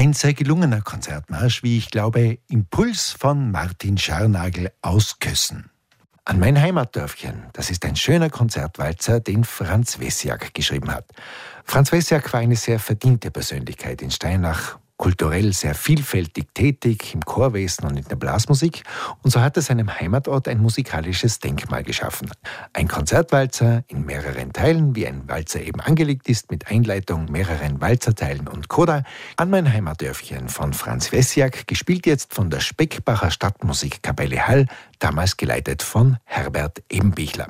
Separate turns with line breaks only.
Ein sehr gelungener Konzertmarsch, wie ich glaube, Impuls von Martin Scharnagl aus Kössen. An mein Heimatdörfchen, das ist ein schöner Konzertwalzer, den Franz Wessiak geschrieben hat. Franz Wessiak war eine sehr verdiente Persönlichkeit in Steinach, kulturell sehr vielfältig tätig im Chorwesen und in der Blasmusik, und so hat er seinem Heimatort ein musikalisches Denkmal geschaffen. Ein Konzertwalzer in mehreren Teilen, wie ein Walzer eben angelegt ist, mit Einleitung, mehreren Walzerteilen und Coda. An mein Heimatdörfchen von Franz Wessiak, gespielt jetzt von der Speckbacher Stadtmusikkapelle Hall, damals geleitet von Herbert Ebenbichler.